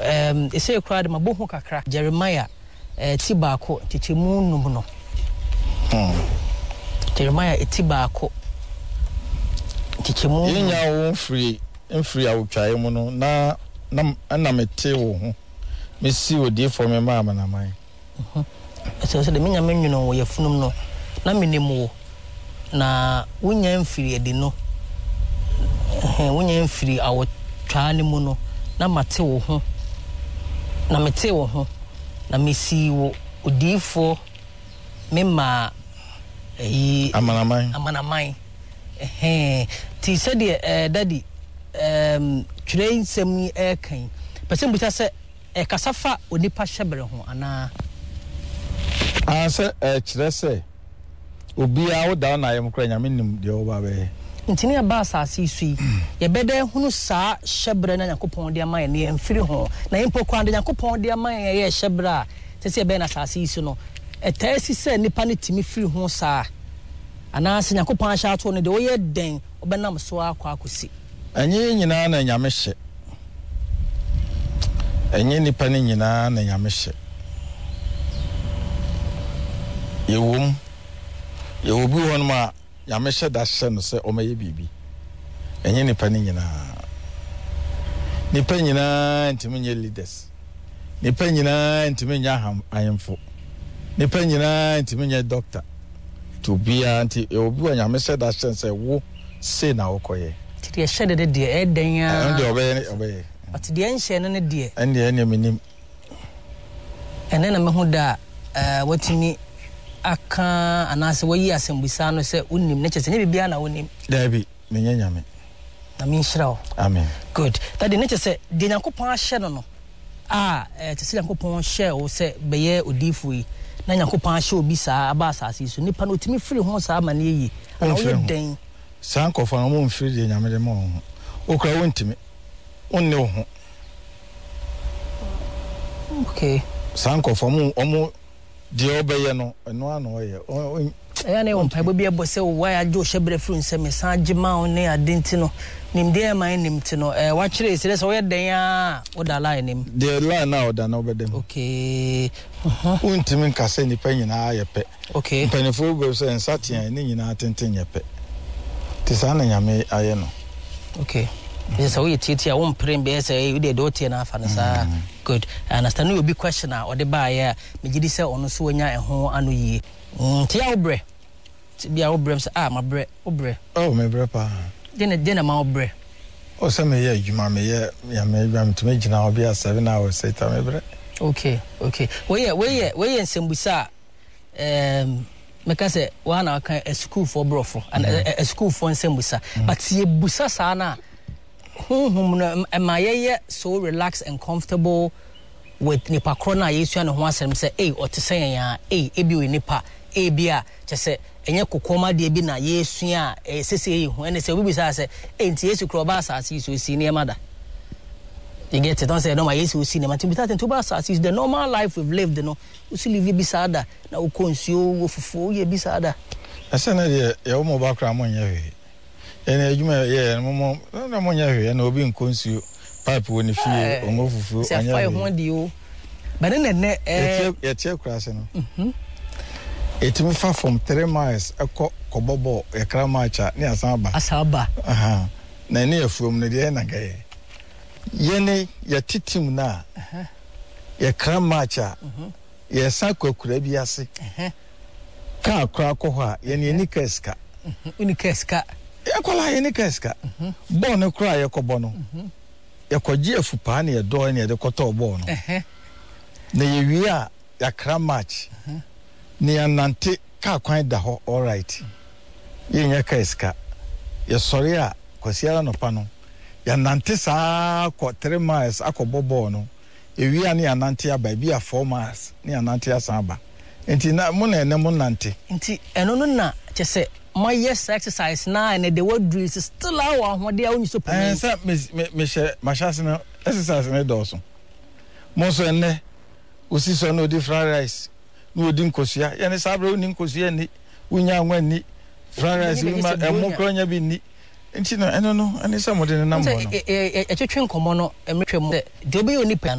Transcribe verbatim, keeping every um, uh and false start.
um ese kura de mabohu kakra Jeremiah eh tibako tichemu num no hmm Jeremiah etibako tichemu yenya wo free free awutwae mu no na na na mete wo ho mesi odi for me mama na man mhm so so de menya menwuno wo yafunum no na menemu na wonya mfiri edi no eh wonya mfiri awutwae ne mu no na mate wo ho na mete wo ho na mesi wo odifo mema eh amanaman amanaman eh ti said eh daddy um train sem e kan person buta se e kasafa onipa hyebre ho ana ah se e kire se obi a wo da na yem kra nyame nim de wo ba be ntini aba asase sui ye bede hunu saa hyebre na yakopon de amaye ne mfiri ho na impo kwa de yakopon de amaye ye hyebre a sese e be na asase su no etasi se nipa ne timi firi ho saa ana se yakopon ahya to ne de wo ye den obenam so akwa akosi enye nyina na nyame hye enye nipa ne nyina na nyame hye yewum yewobi won ma nyame hye da hye no se o maye bibi enye nipa ne nyina nipa nyina ntimi nye leaders nipa nyina ntimi nya ayemfo nipa nyina ntimi nye doctor to be anti yewobi wa nyame hye da hye se wo se na wokoye ti hye de de e den ya ande obeye obeye ati de nhye no ne de ande ene menim ene na mehu da eh watimi aka anase wayi asembusa no se unim ne chese ne bibia na unim dabi menye nyame na min shirawo amen good that de ne chese de Nyankopon ahye no no ah eh chese Nyankopon hye o se beye odifu yi na Nyankopon ahye obi saa aba asase so nipa no otimi firi ho saa ma ne yi ana wo den sankofo no mo mfiri de nyame de mo ho okra wontimi onne ho okay sankofo mo omo de obeye no eno ano ye ya ne won paibo bi ebo se wo ya jo hyebre firi nsem san gima on ne adenti no nim de man nim ti no eh wa kire se se wo ye den a wo da line nim de line na wo da na obedem okay mhm wontimi nkase nipa nyina ye pe okay mpanifo go se nsatian ne nyina tenten ye pe ti sa na nyame aye no okay yes so you titi a won prem be say we dey do tie na afa na sa good I understand you be question a ode ba ya me gidi say ono so onya eho ano yie ti ya obre ti bia obre say ah ma bre obre oh me bre pa dene dene ma obre o se me ye adwuma me ye ya me adwuma to me gina obi a seven hours say ta me bre okay okay we ye we ye we ye nsembusa um meka say wa na kan a school for brofo and a school for nsembusa but ye busa sa na hum no am I so relaxed and comfortable with nipa krona yesu na ho asem say eh o te say ya eh ebi we nipa eh bia che say enye kokoma de bi na yesu a eh sese eh ho ene say we bi say eh nti yesu kro ba asase so si ne mada you get it don't say no my yesu si ne ma timita to ba asase the normal life we've lived no we still live bi sada na wo konsuo wo fufu ye bi sada asa na de ye wo mo ba kra mo nya we ene adwuma ye mo na mo nya hwe na obi nkonsuo pipe woni fie ongo fufu anya se fa ho di o ba ne ne eh ye tie kra se no mhm etimi fa from three miles ekọ kobobo e kra macha ne asaba asaba aha na ne afuom ne de na gaye ye ne ye titim na aha ye kra macha mhm ye sa kwakura bi ase aha ka kra ko ho a ye ne ni kaska mhm uni kaska yakola ye ni kaska mhm bo ne kra ye kobo no mhm yakoji afupa ne ye do ne ye de koto bo no eh na ye wi a ya kra match mhm ni anante ka kwan da ho all right ye nya kaska ye sori a kwasiara no pa no ya nante saa ko three miles akobobo no e wi a ne anante aba bi a four miles ne anante asaba enti na mo na ene mo nante enti eno no na che se my yes exercise na and the word drill is still our ho dey only so per eh say me me share ma chance no exercise na do so mo so ene osi so no di fried rice no odi nkosua ye ne sabre oni nkosua ni unya anwa ni fried rice ma emo kronya bi ni enti no eno no ene say mo de na mo no e e e twetwe nkomo no emretwe mo de obi oni pa